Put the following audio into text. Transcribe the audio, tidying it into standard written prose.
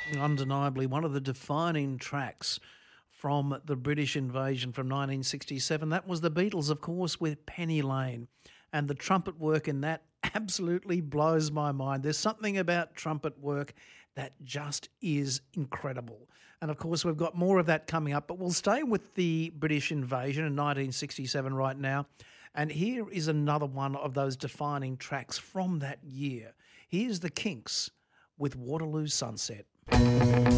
Undeniably, one of the defining tracks from the British invasion from 1967. That was the Beatles, of course, with Penny Lane. And the trumpet work in that absolutely blows my mind. There's something about trumpet work that just is incredible. And, of course, we've got more of that coming up. But we'll stay with the British invasion in 1967 right now. And here is another one of those defining tracks from that year. Here's the Kinks with Waterloo Sunset.